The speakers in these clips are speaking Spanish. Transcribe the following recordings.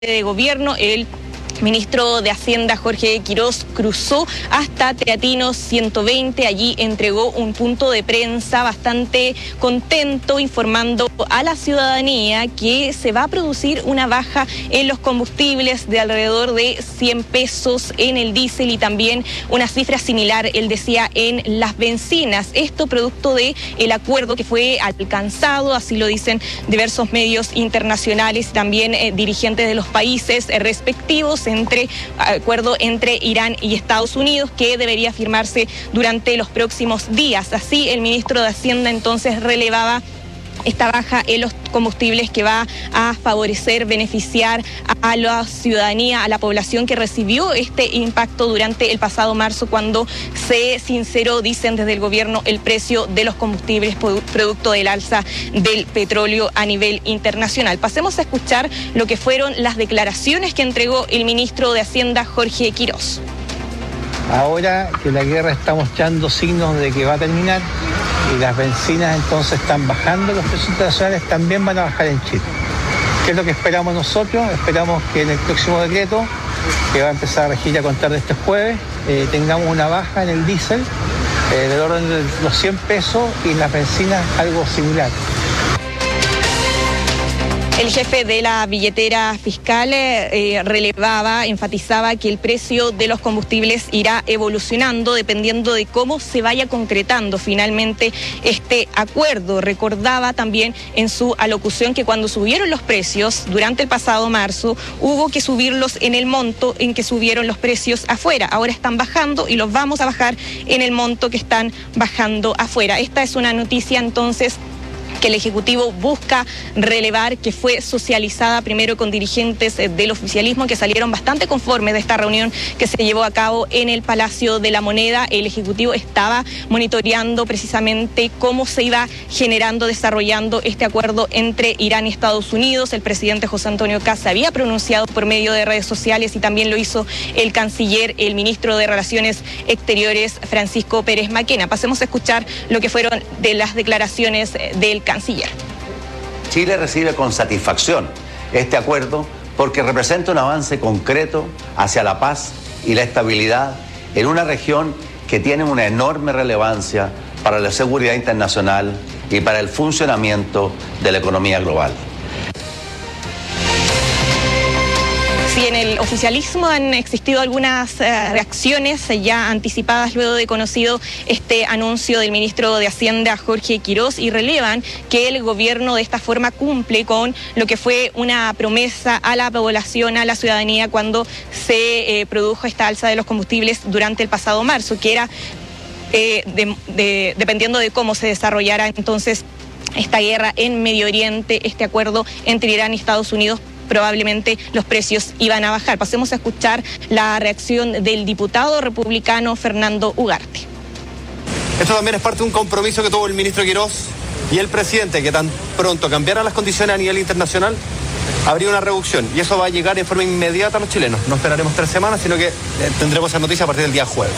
de gobierno, el ministro de Hacienda Jorge Quirós cruzó hasta Teatinos 120, allí entregó un punto de prensa bastante contento, informando a la ciudadanía que se va a producir una baja en los combustibles de alrededor de 100 pesos en el diésel y también una cifra similar, él decía, en las bencinas. Esto producto de el acuerdo que fue alcanzado, así lo dicen diversos medios internacionales y también dirigentes de los países respectivos, acuerdo entre Irán y Estados Unidos, que debería firmarse durante los próximos días. Así, el ministro de Hacienda entonces relevaba esta baja en los combustibles que va a favorecer, beneficiar a la ciudadanía, a la población que recibió este impacto durante el pasado marzo, cuando se sinceró, dicen desde el gobierno, el precio de los combustibles producto del alza del petróleo a nivel internacional. Pasemos a escuchar lo que fueron las declaraciones que entregó el ministro de Hacienda, Jorge Quirós. Ahora que la guerra está mostrando signos de que va a terminar y las bencinas entonces están bajando, los precios internacionales también van a bajar en Chile. ¿Qué es lo que esperamos nosotros? Esperamos que en el próximo decreto, que va a empezar a regir a contar de este jueves, tengamos una baja en el diésel del orden de los 100 pesos y en las bencinas algo similar. El jefe de la billetera fiscal relevaba, enfatizaba que el precio de los combustibles irá evolucionando dependiendo de cómo se vaya concretando finalmente este acuerdo. Recordaba también en su alocución que cuando subieron los precios durante el pasado marzo, hubo que subirlos en el monto en que subieron los precios afuera. Ahora están bajando y los vamos a bajar en el monto que están bajando afuera. Esta es una noticia entonces que el Ejecutivo busca relevar, que fue socializada primero con dirigentes del oficialismo que salieron bastante conformes de esta reunión que se llevó a cabo en el Palacio de la Moneda. El Ejecutivo estaba monitoreando precisamente cómo se iba generando, desarrollando este acuerdo entre Irán y Estados Unidos. El presidente José Antonio Kast se había pronunciado por medio de redes sociales y también lo hizo el canciller, el ministro de Relaciones Exteriores, Francisco Pérez Maquena. Pasemos a escuchar lo que fueron de las declaraciones del canciller. Chile recibe con satisfacción este acuerdo porque representa un avance concreto hacia la paz y la estabilidad en una región que tiene una enorme relevancia para la seguridad internacional y para el funcionamiento de la economía global. Sí, en el oficialismo han existido algunas reacciones ya anticipadas luego de conocido este anuncio del ministro de Hacienda, Jorge Quirós, y relevan que el gobierno de esta forma cumple con lo que fue una promesa a la población, a la ciudadanía, cuando se produjo esta alza de los combustibles durante el pasado marzo, que era dependiendo de cómo se desarrollara entonces esta guerra en Medio Oriente, este acuerdo entre Irán y Estados Unidos, probablemente los precios iban a bajar. Pasemos a escuchar la reacción del diputado republicano Fernando Ugarte. Esto también es parte de un compromiso que tuvo el ministro Quirós y el presidente, que tan pronto cambiaran las condiciones a nivel internacional, habría una reducción, y eso va a llegar en forma inmediata a los chilenos. No esperaremos 3 semanas, sino que tendremos esa noticia a partir del día jueves.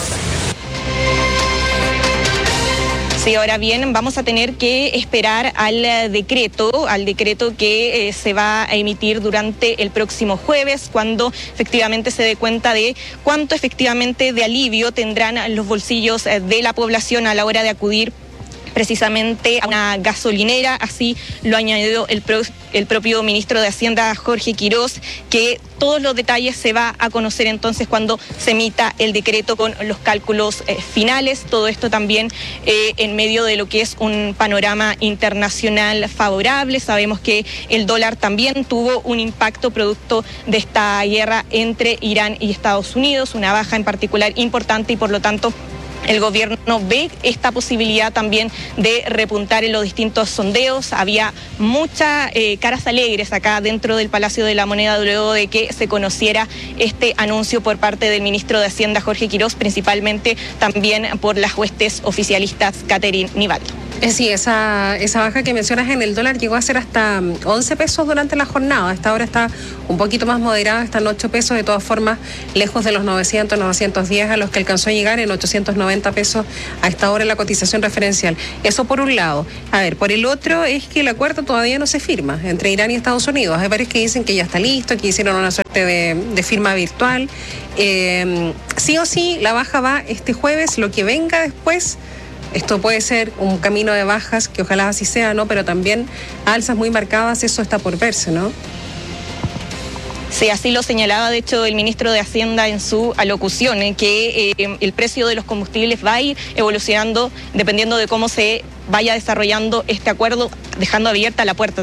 Sí, ahora bien, vamos a tener que esperar al decreto que se va a emitir durante el próximo jueves, cuando efectivamente se dé cuenta de cuánto efectivamente de alivio tendrán los bolsillos de la población a la hora de acudir precisamente a una gasolinera. Así lo añadió el propio ministro de Hacienda, Jorge Quirós, que todos los detalles se va a conocer entonces cuando se emita el decreto con los cálculos finales. Todo esto también en medio de lo que es un panorama internacional favorable. Sabemos que el dólar también tuvo un impacto producto de esta guerra entre Irán y Estados Unidos, una baja en particular importante, y por lo tanto el gobierno ve esta posibilidad también de repuntar en los distintos sondeos. Había muchas caras alegres acá dentro del Palacio de la Moneda luego de que se conociera este anuncio por parte del ministro de Hacienda, Jorge Quirós, principalmente también por las huestes oficialistas Catherine Nivaldo. Sí, esa baja que mencionas en el dólar llegó a ser hasta 11 pesos durante la jornada. A esta hora está un poquito más moderada, están 8 pesos, de todas formas lejos de los 900, 910 a los que alcanzó a llegar, en 890 pesos a esta hora en la cotización referencial. Eso por un lado. A ver, por el otro es que el acuerdo todavía no se firma entre Irán y Estados Unidos. Hay varios que dicen que ya está listo, que hicieron una suerte de firma virtual. Sí o sí, la baja va este jueves, lo que venga después. Esto puede ser un camino de bajas, que ojalá así sea, ¿no? Pero también alzas muy marcadas, eso está por verse, ¿no? Sí, así lo señalaba, de hecho, el ministro de Hacienda en su alocución, que el precio de los combustibles va a ir evolucionando dependiendo de cómo se vaya desarrollando este acuerdo, dejando abierta la puerta